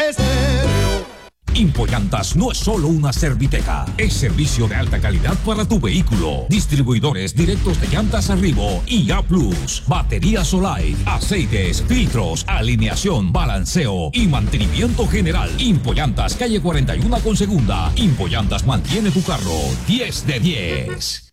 Estéreo. Impollantas no es solo una serviteca, es servicio de alta calidad para tu vehículo. Distribuidores directos de llantas Arrivo y A+, baterías Solite, aceites, filtros, alineación, balanceo y mantenimiento general. Impollantas, calle 41 con segunda. Impollantas mantiene tu carro 10 de 10.